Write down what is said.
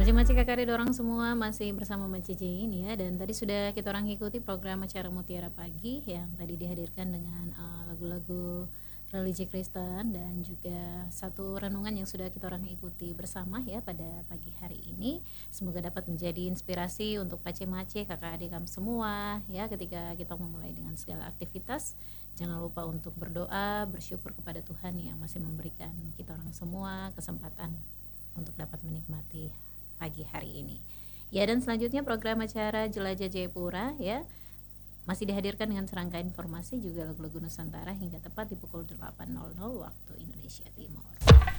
Macam-macam kakak dorang semua masih bersama Mbak Cici ini ya, dan tadi sudah kita orang ikuti program acara Mutiara Pagi yang tadi dihadirkan dengan lagu-lagu religi Kristen dan juga satu renungan yang sudah kita orang ikuti bersama ya pada pagi hari ini. Semoga dapat menjadi inspirasi untuk pace-mace kakak adik kami semua ya, ketika kita memulai dengan segala aktivitas. Jangan lupa untuk berdoa, bersyukur kepada Tuhan yang masih memberikan kita orang semua kesempatan untuk dapat menikmati pagi hari ini. Ya, dan selanjutnya program acara Jelajah Jayapura ya masih dihadirkan dengan serangkaian informasi juga lagu-lagu Nusantara hingga tepat di pukul 8.00 waktu Indonesia Timur.